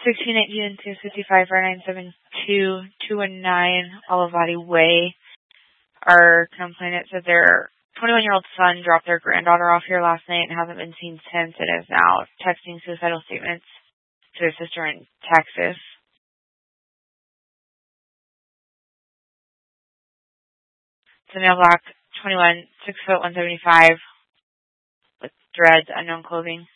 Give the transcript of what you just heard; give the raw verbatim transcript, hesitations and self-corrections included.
sixteen eighteen two fifty-five four nine seven two two one nine Olivati Way. Our complainant said their twenty-one-year-old son dropped their granddaughter off here last night and hasn't been seen since and is now texting suicidal statements to his sister in Texas. It's a male black, twenty-one, six foot one seventy-five with dreads, unknown clothing.